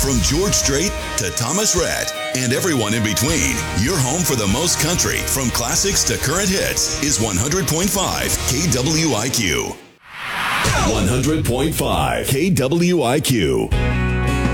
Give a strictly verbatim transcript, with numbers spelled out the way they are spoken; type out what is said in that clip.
From George Strait to Thomas Rhett and everyone in between, your home for the most country, from classics to current hits, is one hundred point five K W I Q. one hundred point five K W I Q.